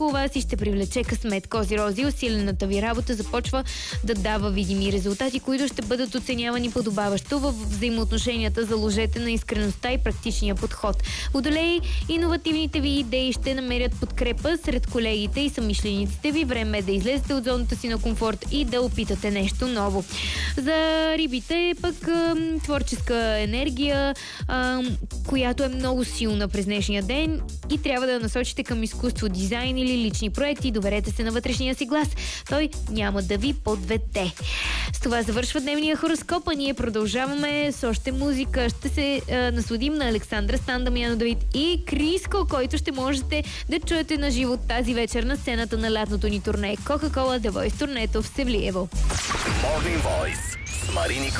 около вас и ще привлече късмет. Кози-рози, усилената ви работа започва да дава видими резултати, които ще бъдат оценявани подобаващо. В взаимоотношенията заложете на искреността и практичния подход. Водолей, иновативните ви идеи ще намерят подкрепа сред колегите и съмишлениците ви. Време е да излезете от зоната си на комфорт и да опитате нещо ново. За рибите пък творческа енергия, която е много силна през днешния ден и трябва да насочите към изкуство, дизайн или лични проекти. Доверете се на вътрешния си глас. Той няма да ви подведе. С това завършва дневния хороскоп, а ние продължаваме с още музика. Ще се насладим на Александра Стан, Дамяно Давид и Криско, който ще можете да чуете на живо тази вечер на сцената на лятното ни турне Coca-Cola The Voice турнето в Севлиево. Morning Voice с Мари Николова.